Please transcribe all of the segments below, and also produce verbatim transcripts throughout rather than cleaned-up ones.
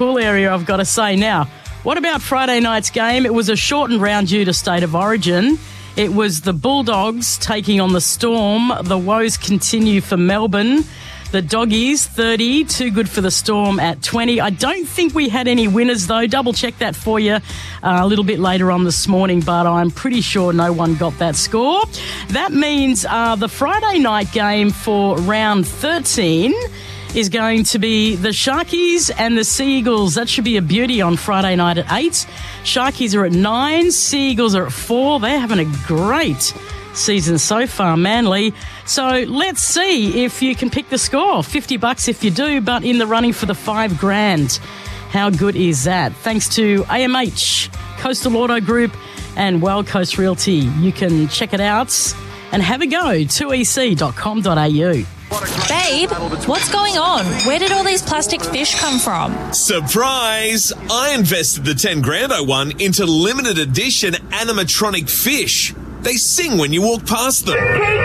Pool area, I've got to say. Now, what about Friday night's game? It was a shortened round due to State of Origin. It was the Bulldogs taking on the Storm. The woes continue for Melbourne. The Doggies, thirty, too good for the Storm at twenty. I don't think we had any winners, though. Double-check that for you uh, a little bit later on this morning, but I'm pretty sure no one got that score. That means uh, the Friday night game for round thirteen is going to be the Sharkies and the Sea Eagles. That should be a beauty on Friday night at eight. Sharkies are at nine. Sea Eagles are at four. They're having a great season so far, Manly. So let's see if you can pick the score. fifty bucks if you do, but in the running for the five grand. How good is that? Thanks to A M H, Coastal Auto Group and Wild Coast Realty. You can check it out and have a go. two e c dot com dot a u. Babe, what's going on? Where did all these plastic fish come from? Surprise! I invested the ten grand I won into limited edition animatronic fish. They sing when you walk past them.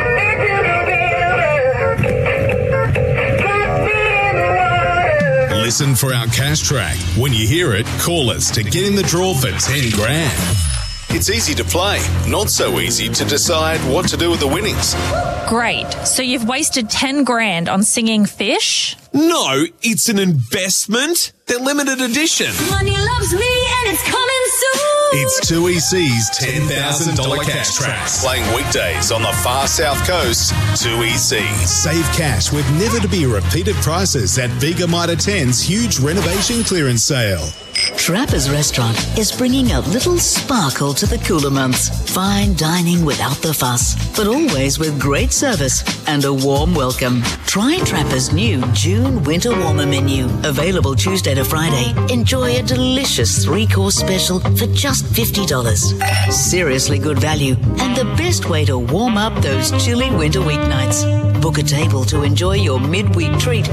Listen for our cash track. When you hear it, call us to get in the draw for ten grand. It's easy to play, not so easy to decide what to do with the winnings. Great. So you've wasted ten grand on singing fish? No, it's an investment. They're limited edition. Money loves me and it's coming soon. It's two E C's ten thousand dollars cash tracks. Playing weekdays on the far south coast, two E C. Save cash with never-to-be-repeated prices at Vegamiter ten's huge renovation clearance sale. Trappers Restaurant is bringing a little sparkle to the cooler months. Fine dining without the fuss, but always with great service and a warm welcome. Try Trappers' new June Winter Warmer menu. Available Tuesday to Friday. Enjoy a delicious three-course special for just fifty dollars. Seriously good value and the best way to warm up those chilly winter weeknights. Book a table to enjoy your midweek treat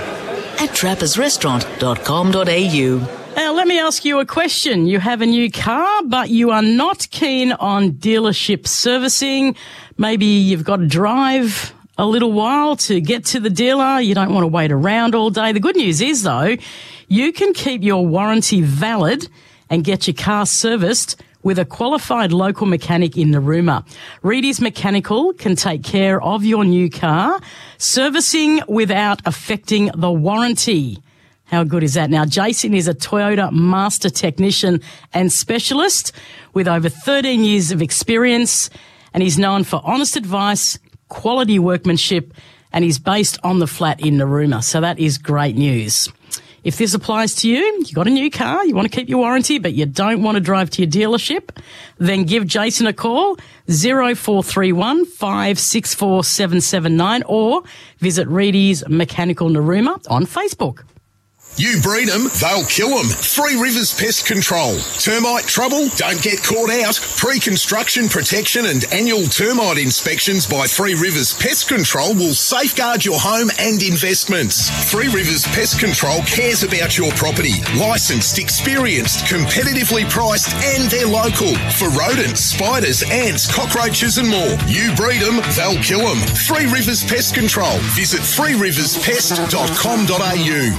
at trappers restaurant dot com dot a u. Now, let me ask you a question. You have a new car, but you are not keen on dealership servicing. Maybe you've got to drive a little while to get to the dealer. You don't want to wait around all day. The good news is, though, you can keep your warranty valid and get your car serviced with a qualified local mechanic in Narooma. Reedy's Mechanical can take care of your new car, servicing without affecting the warranty. How good is that? Now, Jason is a Toyota master technician and specialist with over thirteen years of experience, and he's known for honest advice, quality workmanship, and he's based on the flat in Narooma. So that is great news. If this applies to you, you got a new car, you want to keep your warranty, but you don't want to drive to your dealership, then give Jason a call, zero four three one, five six four, seven seven nine, or visit Reedy's Mechanical Narooma on Facebook. You breed them, they'll kill them. Three Rivers Pest Control. Termite trouble? Don't get caught out. Pre-construction protection and annual termite inspections by Three Rivers Pest Control will safeguard your home and investments. Three Rivers Pest Control cares about your property. Licensed, experienced, competitively priced, and they're local. For rodents, spiders, ants, cockroaches and more. You breed them, they'll kill them. Three Rivers Pest Control. Visit three rivers pest dot com dot a u.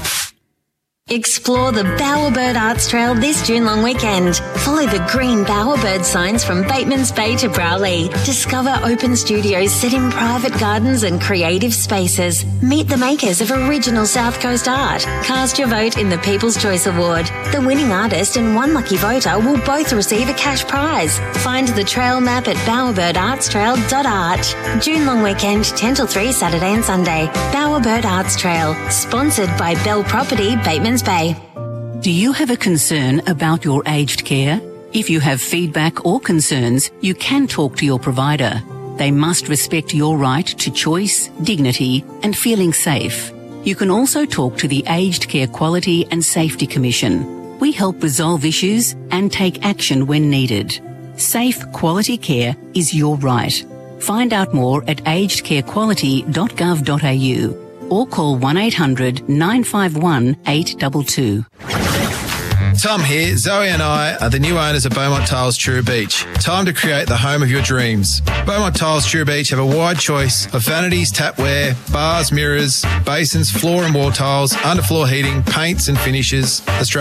Explore the Bowerbird Arts Trail this June long weekend. Follow the green Bowerbird signs from Bateman's Bay to Browley. Discover open studios set in private gardens and creative spaces. Meet the makers of original South Coast art. Cast your vote in the People's Choice Award. The winning artist and one lucky voter will both receive a cash prize. Find the trail map at bowerbird arts trail dot art. June long weekend, ten till three, Saturday and Sunday. Bowerbird Arts Trail. Sponsored by Bell Property, Bateman's Bay. Do you have a concern about your aged care? If you have feedback or concerns, you can talk to your provider. They must respect your right to choice, dignity, and feeling safe. You can also talk to the Aged Care Quality and Safety Commission. We help resolve issues and take action when needed. Safe, quality care is your right. Find out more at aged care quality dot gov dot a u or call one eight hundred nine five one eight two two. Tom here. Zoe and I are the new owners of Beaumont Tiles Truro Beach. Time to create the home of your dreams. Beaumont Tiles Truro Beach have a wide choice of vanities, tapware, bars, mirrors, basins, floor and wall tiles, underfloor heating, paints and finishes.